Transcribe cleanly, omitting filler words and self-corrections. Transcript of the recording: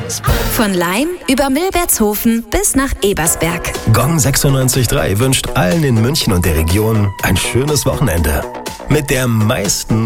Von Laim über Milbertshofen bis nach Ebersberg. Gong 96.3 wünscht allen in München und der Region ein schönes Wochenende. Mit der meisten